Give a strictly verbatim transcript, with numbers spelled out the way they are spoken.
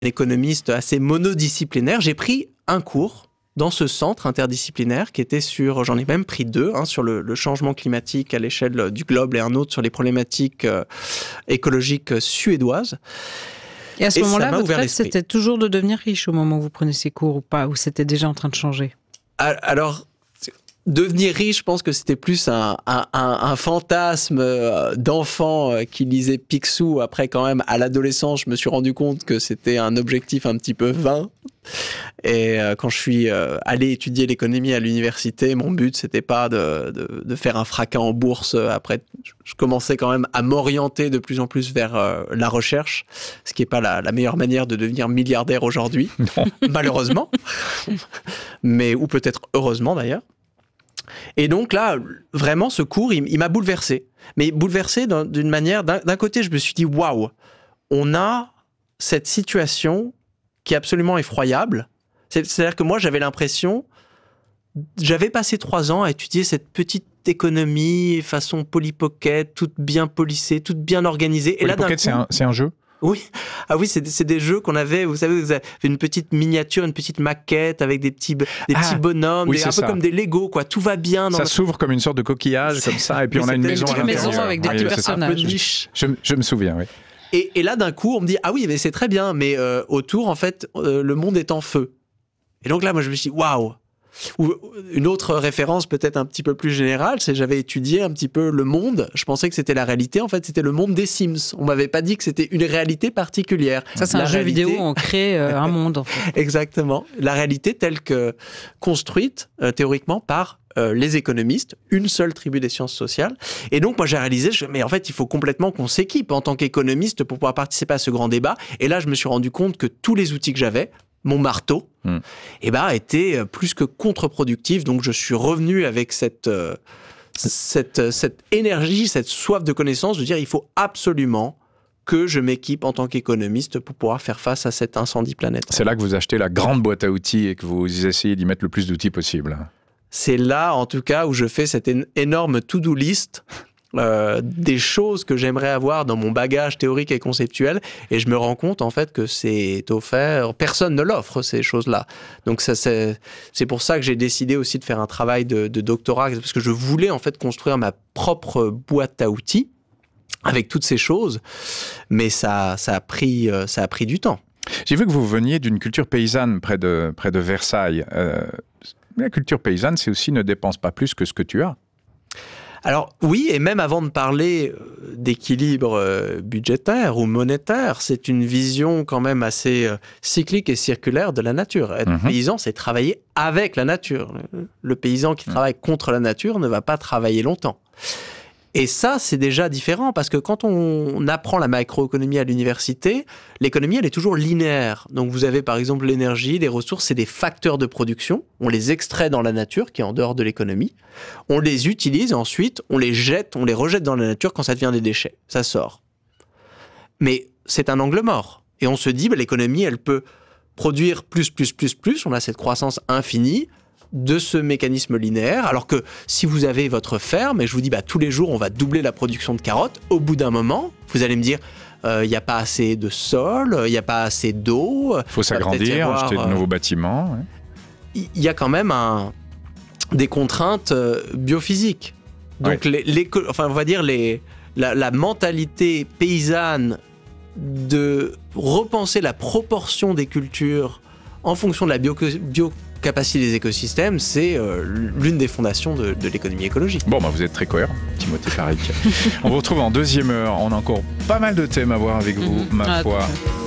économiste assez monodisciplinaire, j'ai pris un cours dans ce centre interdisciplinaire qui était sur, j'en ai même pris deux, hein, sur le, le changement climatique à l'échelle du globe et un autre sur les problématiques euh, écologiques suédoises. Et à ce et moment-là, votre rêve, c'était toujours de devenir riche au moment où vous prenez ces cours ou pas, ou c'était déjà en train de changer ? Alors, devenir riche, je pense que c'était plus un, un, un, un fantasme d'enfant qui lisait Picsou. Après, quand même, à l'adolescence, je me suis rendu compte que c'était un objectif un petit peu vain. Et quand je suis allé étudier l'économie à l'université, mon but, c'était pas de, de, de faire un fracas en bourse. Après, je commençais quand même à m'orienter de plus en plus vers la recherche, ce qui n'est pas la, la meilleure manière de devenir milliardaire aujourd'hui, malheureusement. Mais, ou peut-être heureusement d'ailleurs. Et donc là, vraiment, ce cours, il, il m'a bouleversé. Mais bouleversé d'un, d'une manière... D'un, d'un côté, je me suis dit, waouh, on a cette situation qui est absolument effroyable. C'est, c'est-à-dire que moi, j'avais l'impression... J'avais passé trois ans à étudier cette petite économie façon Polly Pocket, toute bien polissée, toute bien organisée. Polly Pocket, coup, c'est, un, c'est un jeu ? Oui, ah oui, c'est, c'est des jeux qu'on avait, vous savez, vous avez une petite miniature, une petite maquette avec des petits, des ah, petits bonhommes, oui, des, un peu ça. Comme des Lego, quoi. Tout va bien. Dans ça le... s'ouvre comme une sorte de coquillage, c'est... comme ça, et puis oui, on a une maison à l'intérieur. Une maison avec des petits personnages. Je, je me souviens, oui. Et, et là, d'un coup, on me dit, ah oui, mais c'est très bien, mais euh, autour, en fait, euh, le monde est en feu. Et donc là, moi, je me suis dit, waouh. Ou une autre référence peut-être un petit peu plus générale, c'est que j'avais étudié un petit peu le monde. Je pensais que c'était la réalité. En fait, c'était le monde des Sims. On m'avait pas dit que c'était une réalité particulière. Ça, c'est la un réalité... jeu vidéo où on crée euh, un monde. En fait. Exactement. La réalité telle que construite euh, théoriquement par euh, les économistes, une seule tribu des sciences sociales. Et donc, moi, j'ai réalisé, je... mais en fait, il faut complètement qu'on s'équipe en tant qu'économiste pour pouvoir participer à ce grand débat. Et là, je me suis rendu compte que tous les outils que j'avais, mon marteau, mmh. eh ben, était plus que contre-productif. Donc, je suis revenu avec cette, euh, cette, cette énergie, cette soif de connaissance, de dire il faut absolument que je m'équipe en tant qu'économiste pour pouvoir faire face à cet incendie planétaire. C'est là que vous achetez la grande boîte à outils et que vous essayez d'y mettre le plus d'outils possible. C'est là, en tout cas, où je fais cette énorme to-do list Euh, des choses que j'aimerais avoir dans mon bagage théorique et conceptuel, et je me rends compte en fait que c'est offert, personne ne l'offre ces choses-là. Donc ça, c'est, c'est pour ça que j'ai décidé aussi de faire un travail de, de doctorat, parce que je voulais en fait construire ma propre boîte à outils avec toutes ces choses, mais ça, ça a pris, ça a pris du temps. J'ai vu que vous veniez d'une culture paysanne près de, près de Versailles. Euh, la culture paysanne, c'est aussi ne dépense pas plus que ce que tu as. Alors oui, et même avant de parler d'équilibre budgétaire ou monétaire, c'est une vision quand même assez cyclique et circulaire de la nature. Être mmh. paysan, c'est travailler avec la nature. Le paysan qui mmh. travaille contre la nature ne va pas travailler longtemps. Et ça, c'est déjà différent, parce que quand on apprend la macroéconomie à l'université, l'économie, elle est toujours linéaire. Donc vous avez par exemple l'énergie, les ressources, c'est des facteurs de production. On les extrait dans la nature, qui est en dehors de l'économie. On les utilise et ensuite, on les jette, on les rejette dans la nature quand ça devient des déchets. Ça sort. Mais c'est un angle mort. Et on se dit, bah, l'économie, elle peut produire plus, plus, plus, plus. On a cette croissance infinie de ce mécanisme linéaire, alors que si vous avez votre ferme, et je vous dis, bah, tous les jours, on va doubler la production de carottes, au bout d'un moment, vous allez me dire, il euh, n'y a pas assez de sol, il n'y a pas assez d'eau. Il faut s'agrandir, avoir, acheter de nouveaux euh, bâtiments. Il ouais. y a quand même un, des contraintes euh, biophysiques. Donc, ouais. les, les, enfin, on va dire, les, la, la mentalité paysanne de repenser la proportion des cultures en fonction de la bio, bio capacité des écosystèmes, c'est euh, l'une des fondations de, de l'économie écologique. Bon, bah vous êtes très cohérent, Timothée Parric. On vous retrouve en deuxième heure. On a encore pas mal de thèmes à voir avec vous, mmh. ma ah, foi.